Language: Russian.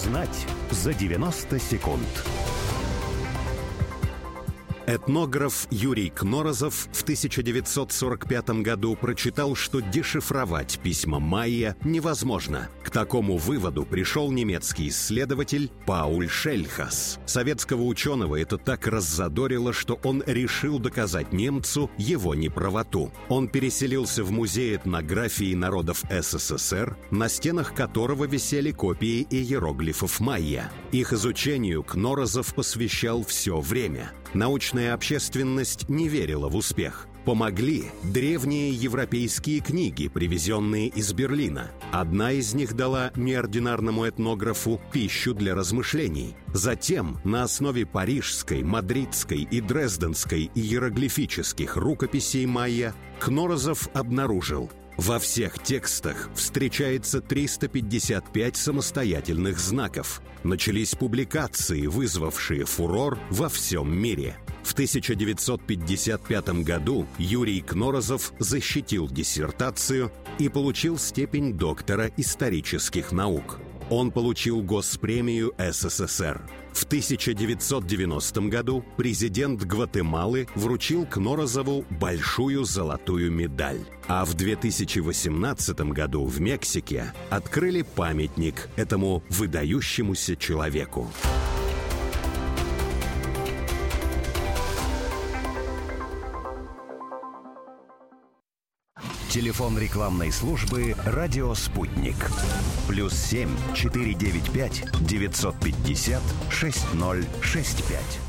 Узнать за 90 секунд. Этнограф Юрий Кнорозов в 1945 году прочитал, что дешифровать письма майя невозможно. К такому выводу пришел немецкий исследователь Пауль Шельхас. Советского ученого это так раззадорило, что он решил доказать немцу его неправоту. Он переселился в музей этнографии народов СССР, на стенах которого висели копии иероглифов майя. Их изучению Кнорозов посвящал все время. Научная общественность не верила в успех. Помогли древние европейские книги, привезенные из Берлина. Одна из них дала неординарному этнографу пищу для размышлений. Затем на основе парижской, мадридской и дрезденской иероглифических рукописей майя Кнорозов обнаружил: во всех текстах встречается 355 самостоятельных знаков. Начались публикации, вызвавшие фурор во всем мире. В 1955 году Юрий Кнорозов защитил диссертацию и получил степень доктора исторических наук. Он получил Госпремию СССР. В 1990 году президент Гватемалы вручил Кнорозову большую золотую медаль. А в 2018 году в Мексике открыли памятник этому выдающемуся человеку. Телефон рекламной службы «Радио Спутник». +7 495 950 6065.